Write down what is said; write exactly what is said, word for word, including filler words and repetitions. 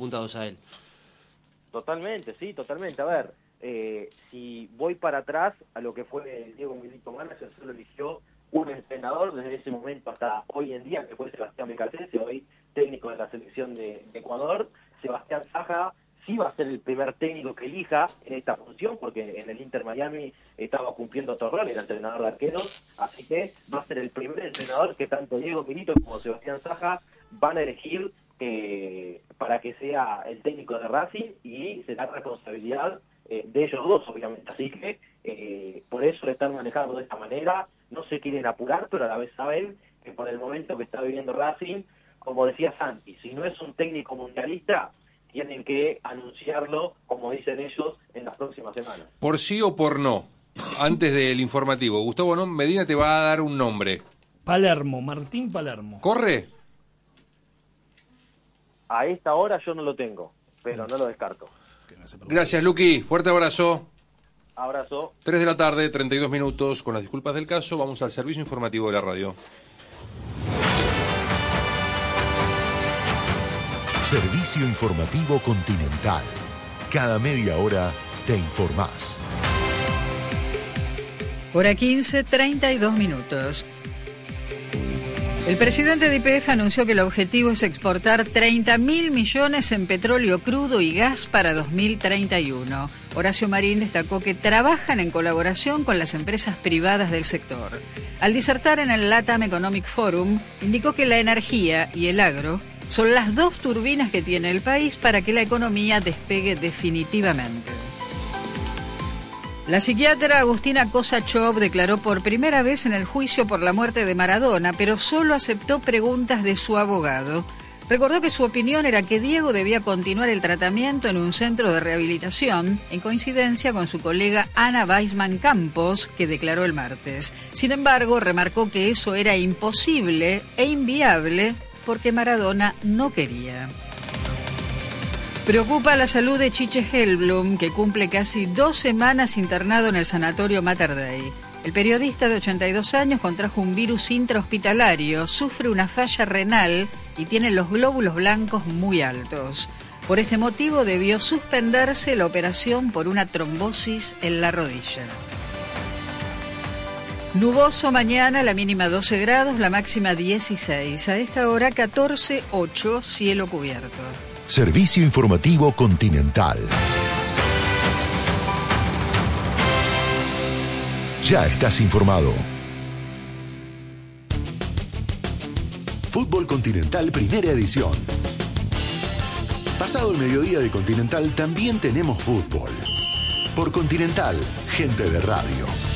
apuntados a él. Totalmente, sí, totalmente. A ver, eh, si voy para atrás a lo que fue el Diego Milito Manager, solo eligió un entrenador desde ese momento hasta hoy en día, que fue Sebastián Becasese, hoy técnico de la selección de Ecuador. Sebastián Saja sí va a ser el primer técnico que elija en esta función, porque en el Inter Miami estaba cumpliendo otro rol, era entrenador de arqueros, así que va a ser el primer entrenador que tanto Diego Milito como Sebastián Saja van a elegir eh, para que sea el técnico de Racing, y será responsabilidad eh, de ellos dos, obviamente. Así que eh, por eso le están manejando de esta manera, no se quieren apurar, pero a la vez saben que por el momento que está viviendo Racing, como decía Santi, si no es un técnico mundialista, tienen que anunciarlo, como dicen ellos, en las próximas semanas. ¿Por sí o por no? Antes del informativo, Gustavo ¿no? Medina te va a dar un nombre. Palermo, Martín Palermo. ¿Corre? A esta hora yo no lo tengo, pero no lo descarto. Gracias, Luqui. Fuerte abrazo. Abrazo. tres de la tarde, treinta y dos minutos. Con las disculpas del caso, vamos al servicio informativo de la radio. Servicio Informativo Continental. Cada media hora te informás. Hora quince, treinta y dos minutos. El presidente de Y P F anunció que el objetivo es exportar treinta mil millones en petróleo crudo y gas para dos mil treinta y uno. Horacio Marín destacó que trabajan en colaboración con las empresas privadas del sector. Al disertar en el LATAM Economic Forum, indicó que la energía y el agro son las dos turbinas que tiene el país para que la economía despegue definitivamente. La psiquiatra Agustina Kosachov declaró por primera vez en el juicio por la muerte de Maradona, pero solo aceptó preguntas de su abogado. Recordó que su opinión era que Diego debía continuar el tratamiento en un centro de rehabilitación, en coincidencia con su colega Ana Weisman Campos, que declaró el martes. Sin embargo, remarcó que eso era imposible e inviable porque Maradona no quería. Preocupa la salud de Chiche Hellblum, que cumple casi dos semanas internado en el sanatorio Mater Dei. El periodista de ochenta y dos años contrajo un virus intrahospitalario, sufre una falla renal y tiene los glóbulos blancos muy altos. Por este motivo debió suspenderse la operación por una trombosis en la rodilla. Nuboso mañana, la mínima doce grados, la máxima dieciséis. A esta hora catorce ocho, cielo cubierto. Servicio Informativo Continental. Ya estás informado. Fútbol Continental Primera Edición. Pasado el mediodía de Continental también tenemos fútbol. Por Continental, gente de radio.